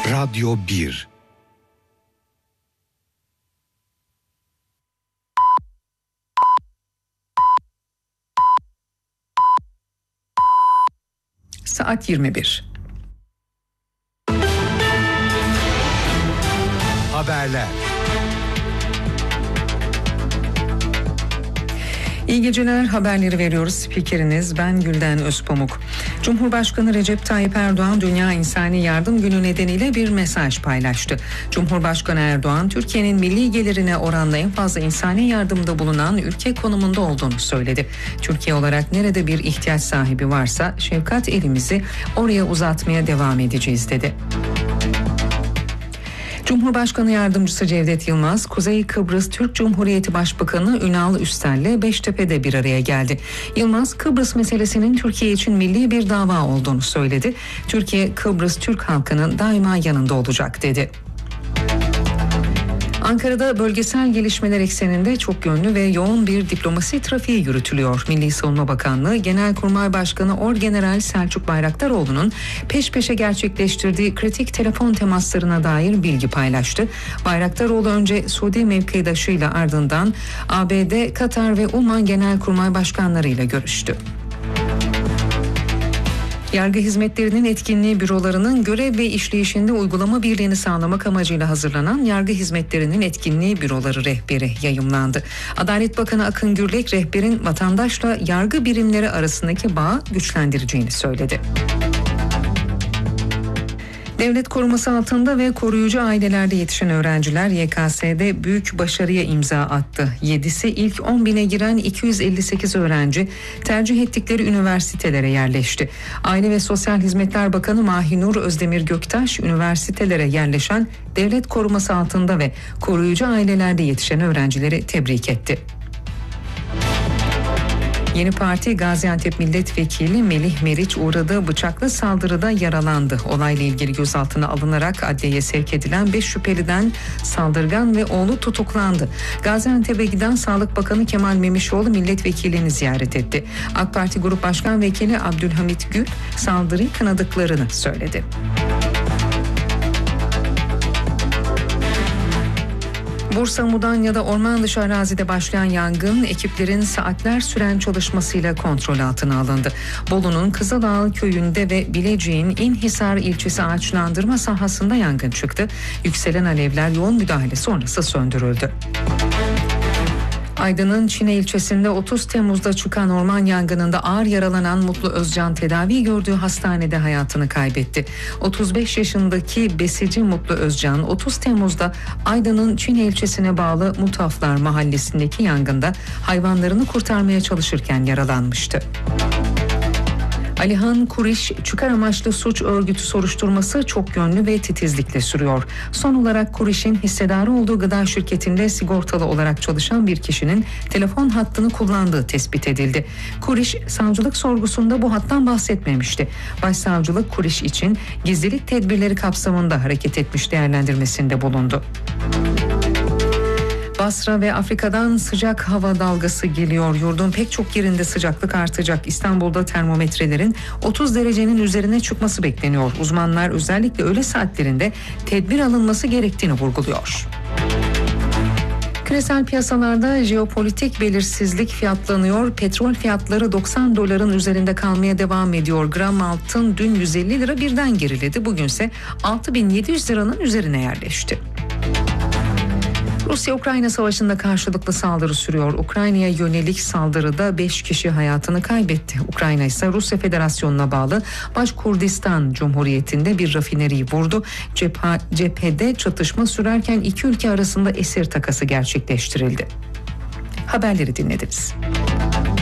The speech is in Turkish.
Radyo 1. Saat 21. Haberler. İyi geceler, haberleri veriyoruz. Spikeriniz ben Gülden Özpamuk. Cumhurbaşkanı Recep Tayyip Erdoğan Dünya İnsani Yardım Günü nedeniyle bir mesaj paylaştı. Cumhurbaşkanı Erdoğan, Türkiye'nin milli gelirine oranla en fazla insani yardımda bulunan ülke konumunda olduğunu söyledi. Türkiye olarak nerede bir ihtiyaç sahibi varsa şefkat elimizi oraya uzatmaya devam edeceğiz dedi. Cumhurbaşkanı Yardımcısı Cevdet Yılmaz, Kuzey Kıbrıs Türk Cumhuriyeti Başbakanı Ünal Üstel'le Beştepe'de bir araya geldi. Yılmaz, Kıbrıs meselesinin Türkiye için milli bir dava olduğunu söyledi. Türkiye, Kıbrıs Türk halkının daima yanında olacak dedi. Ankara'da bölgesel gelişmeler ekseninde çok yönlü ve yoğun bir diplomasi trafiği yürütülüyor. Milli Savunma Bakanlığı Genelkurmay Başkanı Orgeneral Selçuk Bayraktaroğlu'nun peş peşe gerçekleştirdiği kritik telefon temaslarına dair bilgi paylaştı. Bayraktaroğlu önce Suudi mevkidaşıyla ardından ABD, Katar ve Oman Genelkurmay Başkanlarıyla görüştü. Yargı Hizmetlerinin Etkinliği Bürolarının görev ve işleyişinde uygulama birliğini sağlamak amacıyla hazırlanan Yargı Hizmetlerinin Etkinliği Büroları rehberi yayımlandı. Adalet Bakanı Akın Gürlek, rehberin vatandaşla yargı birimleri arasındaki bağı güçlendireceğini söyledi. Devlet koruması altında ve koruyucu ailelerde yetişen öğrenciler YKS'de büyük başarıya imza attı. 7'si ilk 10.000'e giren 258 öğrenci tercih ettikleri üniversitelere yerleşti. Aile ve Sosyal Hizmetler Bakanı Mahinur Özdemir Göktaş, üniversitelere yerleşen devlet koruması altında ve koruyucu ailelerde yetişen öğrencileri tebrik etti. Yeni Parti Gaziantep Milletvekili Melih Meriç uğradığı bıçaklı saldırıda yaralandı. Olayla ilgili gözaltına alınarak adliyeye sevk edilen 5 şüpheliden saldırgan ve oğlu tutuklandı. Gaziantep'e giden Sağlık Bakanı Kemal Memişoğlu milletvekilini ziyaret etti. AK Parti Grup Başkan Vekili Abdülhamit Gül saldırıyı kınadıklarını söyledi. Bursa Mudanya'da orman dışı arazide başlayan yangın ekiplerin saatler süren çalışmasıyla kontrol altına alındı. Bolu'nun Kızılağıl köyünde ve Bilecik'in İnhisar ilçesi ağaçlandırma sahasında yangın çıktı. Yükselen alevler yoğun müdahale sonrası söndürüldü. Aydın'ın Çine ilçesinde 30 Temmuz'da çıkan orman yangınında ağır yaralanan Mutlu Özcan tedavi gördüğü hastanede hayatını kaybetti. 35 yaşındaki besici Mutlu Özcan 30 Temmuz'da Aydın'ın Çine ilçesine bağlı Mutaflar mahallesindeki yangında hayvanlarını kurtarmaya çalışırken yaralanmıştı. Alihan Kuriş, çıkar amaçlı suç örgütü soruşturması çok yönlü ve titizlikle sürüyor. Son olarak Kuriş'in hissedarı olduğu gıda şirketinde sigortalı olarak çalışan bir kişinin telefon hattını kullandığı tespit edildi. Kuriş, savcılık sorgusunda bu hattan bahsetmemişti. Başsavcılık Kuriş için gizlilik tedbirleri kapsamında hareket etmiş değerlendirmesinde bulundu. Basra ve Afrika'dan sıcak hava dalgası geliyor. Yurdun pek çok yerinde sıcaklık artacak. İstanbul'da termometrelerin 30 derecenin üzerine çıkması bekleniyor. Uzmanlar özellikle öğle saatlerinde tedbir alınması gerektiğini vurguluyor. Küresel piyasalarda jeopolitik belirsizlik fiyatlanıyor. Petrol fiyatları 90 doların üzerinde kalmaya devam ediyor. Gram altın dün 150 lira birden geriledi. Bugünse 6.700 liranın üzerine yerleşti. Rusya-Ukrayna savaşında karşılıklı saldırı sürüyor. Ukrayna'ya yönelik saldırıda 5 kişi hayatını kaybetti. Ukrayna ise Rusya Federasyonu'na bağlı Başkurdistan Cumhuriyeti'nde bir rafineriyi vurdu. Cephede çatışma sürerken iki ülke arasında esir takası gerçekleştirildi. Haberleri dinlediniz.